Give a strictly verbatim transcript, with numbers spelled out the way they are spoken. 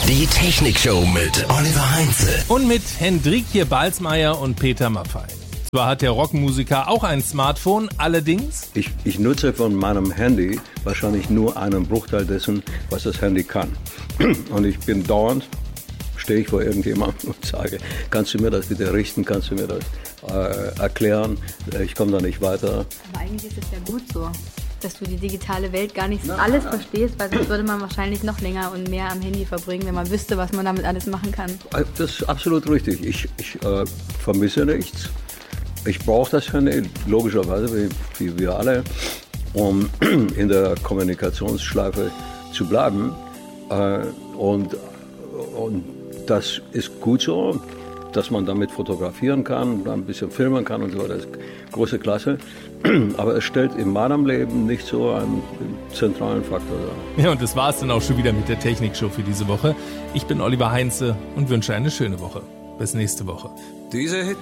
Die Technikshow mit Oliver Heinze. Und mit Hendrikje Balsmeier und Peter Maffay. Zwar hat der Rockmusiker auch ein Smartphone, allerdings... Ich, ich nutze von meinem Handy wahrscheinlich nur einen Bruchteil dessen, was das Handy kann. Und ich bin dauernd, stehe ich vor irgendjemandem und sage, kannst du mir das bitte richten, kannst du mir das äh, erklären, ich komme da nicht weiter. Aber eigentlich ist es ja gut so, dass du die digitale Welt gar nicht alles verstehst, weil sonst würde man wahrscheinlich noch länger und mehr am Handy verbringen, wenn man wüsste, was man damit alles machen kann. Das ist absolut richtig. Ich, ich äh, vermisse nichts. Ich brauche das Handy, logischerweise, wie, wie wir alle, um in der Kommunikationsschleife zu bleiben. Äh, und, und das ist gut so, dass man damit fotografieren kann, ein bisschen filmen kann und so, das ist große Klasse. Aber es stellt in meinem Leben nicht so einen zentralen Faktor dar. Ja, und das war es dann auch schon wieder mit der Technikshow für diese Woche. Ich bin Oliver Heinze und wünsche eine schöne Woche. Bis nächste Woche. Diese Hit